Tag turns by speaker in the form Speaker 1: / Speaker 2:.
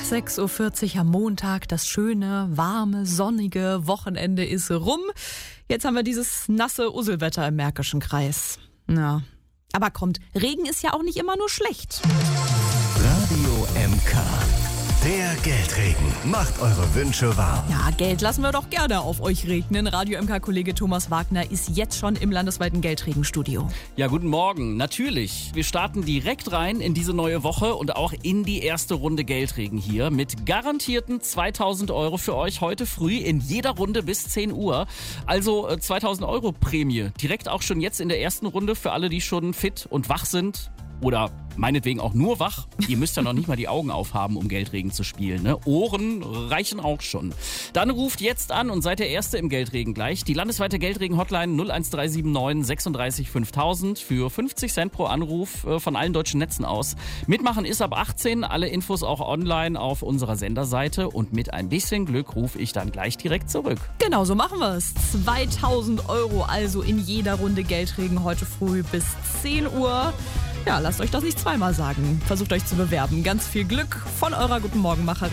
Speaker 1: 6:40 Uhr am Montag. Das schöne, warme, sonnige Wochenende ist rum. Jetzt haben wir dieses nasse Usselwetter im Märkischen Kreis. Ja, aber kommt, Regen ist ja auch nicht immer nur schlecht.
Speaker 2: Radio MK. Der Geldregen macht eure Wünsche wahr.
Speaker 1: Ja, Geld lassen wir doch gerne auf euch regnen. Radio MK-Kollege Thomas Wagner ist jetzt schon im landesweiten Geldregenstudio.
Speaker 3: Ja, guten Morgen. Natürlich, wir starten direkt rein in diese neue Woche und auch in die erste Runde Geldregen hier mit garantierten 2.000 Euro für euch heute früh in jeder Runde bis 10 Uhr. Also 2.000 Euro Prämie. Direkt auch schon jetzt in der ersten Runde für alle, die schon fit und wach sind. Oder meinetwegen auch nur wach. Ihr müsst ja noch nicht mal die Augen aufhaben, um Geldregen zu spielen. Ne? Ohren reichen auch schon. Dann ruft jetzt an und seid der Erste im Geldregen gleich. Die landesweite Geldregen-Hotline 01379 36 5000 für 50 Cent pro Anruf von allen deutschen Netzen aus. Mitmachen ist ab 18. Alle Infos auch online auf unserer Senderseite. Und mit ein bisschen Glück rufe ich dann gleich direkt zurück.
Speaker 1: Genau, so machen wir es. 2.000 Euro also in jeder Runde Geldregen heute früh bis 10 Uhr. Ja, lasst euch das nicht zweimal sagen. Versucht euch zu bewerben. Ganz viel Glück von eurer Guten Morgenmacherin.